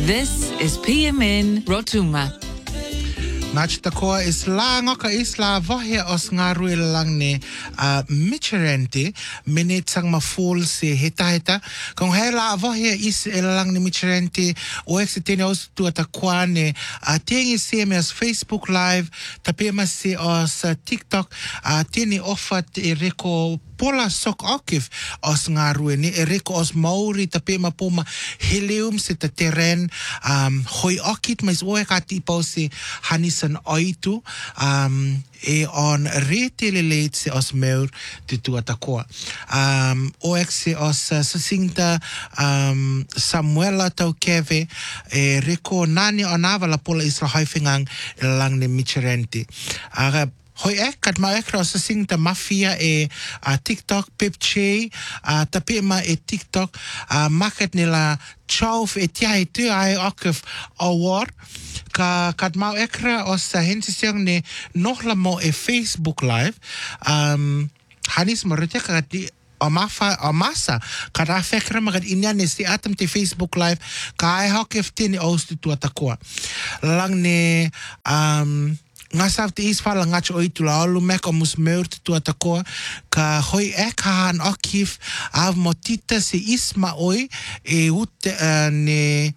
This is PMN Rotuma. Nachtakoa is langaka isla vahia os ngaru lang ni Micherenti minitang maful si heta kung hela vahia is lang ni Micherenti o exitini os tu atakwa ni tingi CMS Facebook Live tapi masih os TikTok tini ofat ireko pola sok akif os ngaru ni ereko os mauri tapi mapuma helium si teren hoi akit mais oe kati pau si hanisan oitu e on reteleleit se os meur te tuatakoa o exe os sucinta Samuela tau keve e reko nani onava la pola isla haifingang lang ni Micherenti hoi kat ma ekra sa singta mafia e TikTok pipche tapi ma e TikTok market nila chauf e tiai tu ai akif award ka kat ma ekra os hensi siang ne nog la mo e Facebook live hanis morete ka di amasa kada fekra magad inyan si atam ti Facebook live ka ai hakif tini aus tu atakoa lang ne ngasaf te isfala ngacho oitu la alu meka mus meur tu atakoa ka hoi ekahan akif av motita se isma oi e ute ne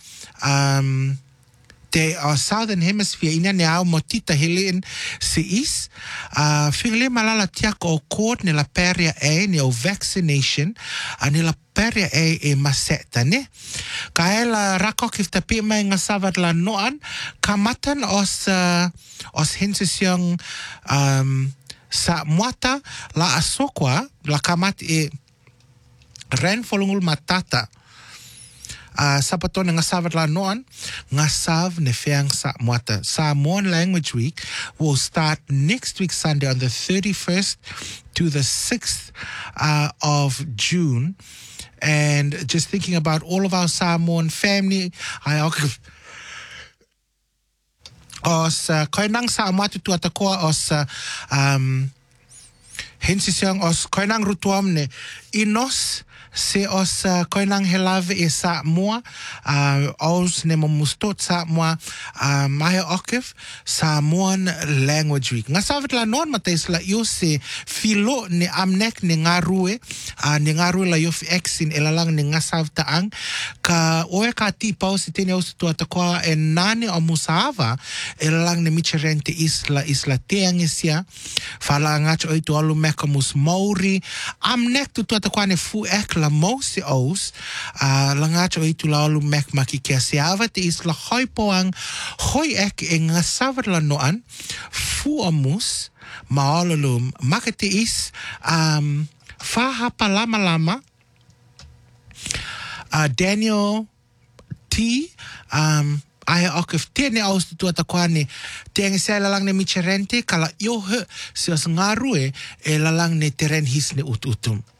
te Southern Hemisphere ina ne au motita helen se is fingle malala tiako o kod ne la peria e ne o vaccination ne la peria e maseta ne ka ela rakok if tapi mai ngasavat la noan kamatan os hensesiang sa muata la asokwa la kamat e ren folungul matata sapaton ngasavat la noan ngasav ne feang sa muata Samoan Language Week will start next week Sunday on the 31st to the 6th of June. And just thinking about all of our Samoan family, os koinang sa amatu tu atakoa os hensisiang os koinang rutuam ne inos se os koinang helave e sa moa os ne momustot sa moa mahe okif Samoan Language Week ngasavet la non matais la yo se filo ne amnek ne ngarue la yo exin elalang ne ngasav taang ka oe ka ti pau si tene os tu atakoa e nane o musava elalang ne Micherenti isla teangesia fala ngacho oitu alu meka mus mauri amnek tu atakoa ne fu ek la mosi aus langacho itu lalu mek maki kia siava te isla hoi poang hoi ek e ngasavar la noan fu amus maololum makete is fahapa lama Daniel T ai akif tene aus tu atakwani teng se lalang ne Micherenti kala yo se os ngarue e lalang ne teren his ne ututum